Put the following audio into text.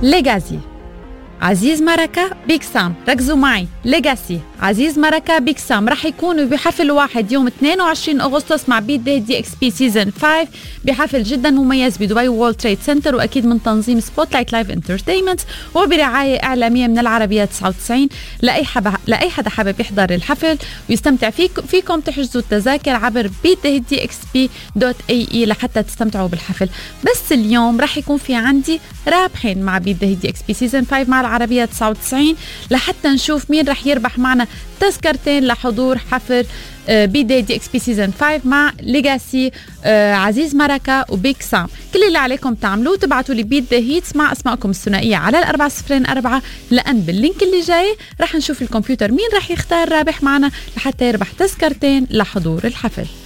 ليجاسي، عزيز مركة، بيك سام. ركزوا معي، ليجاسي، عزيز مركة، بيك سام رح يكونوا بحفل واحد يوم 22 أغسطس مع بيت دي اكس بي سيزن 5 بحفل جدا مميز بدبي وول تريد سنتر، وأكيد من تنظيم سبوت لايت لايف انترتينمنت وبرعاية إعلامية من العربية 99. لأي حدا حابب يحضر الحفل ويستمتع فيكم تحجزوا التذاكر عبر bthdxp.ae لحتى تستمتعوا بالحفل. بس اليوم رح يكون في عندي رابحين مع بيت دي اكس بي سيزن 5 مع العربية 99 لحتى نشوف مين رح يربح معنا تذكرتين لحضور حفل بي دي اكس بي سيزن 5 مع ليجاسي، عزيز مركة وبيك سام. كل اللي عليكم تعملوه تبعتوا لي بيت ذا هيتس مع اسمائكم الثنائية على 404 لأن باللينك اللي جاي رح نشوف الكمبيوتر مين رح يختار رابح معنا لحتى يربح تذكرتين لحضور الحفل.